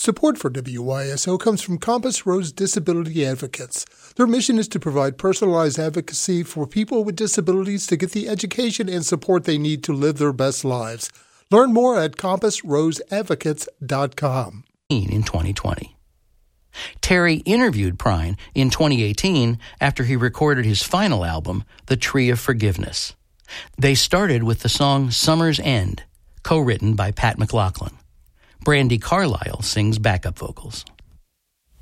Support for WYSO comes from Compass Rose Disability Advocates. Their mission is to provide personalized advocacy for people with disabilities to get the education and support they need to live their best lives. Learn more at compassroseadvocates.com. In 2020. Terry interviewed Prine in 2018 after he recorded his final album, The Tree of Forgiveness. They started with the song Summer's End, co-written by Pat McLaughlin. Brandi Carlile sings backup vocals.